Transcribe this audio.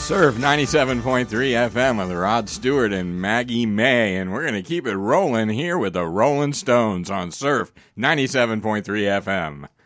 Surf 97.3 FM with Rod Stewart and Maggie May, and we're going to keep it rolling here with the Rolling Stones on Surf 97.3 FM.